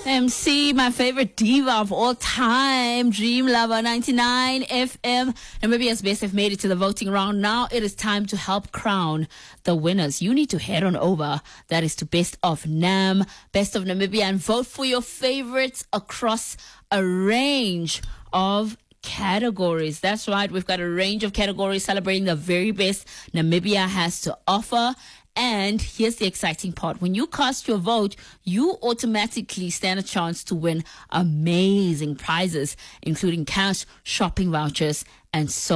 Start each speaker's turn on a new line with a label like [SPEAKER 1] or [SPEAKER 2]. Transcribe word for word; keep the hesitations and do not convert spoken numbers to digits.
[SPEAKER 1] M C, my favorite diva of all time, Dream Lover ninety-nine F M. Namibia's Best have made it to the voting round. Now it is time to help crown the winners. You need to head on over. That is to Best of Nam, Best of Namibia, and vote for your favorites across a range of categories. That's right. We've got a range of categories celebrating the very best Namibia has to offer. And here's the exciting part. When you cast your vote, you automatically stand a chance to win amazing prizes, including cash, shopping vouchers, and so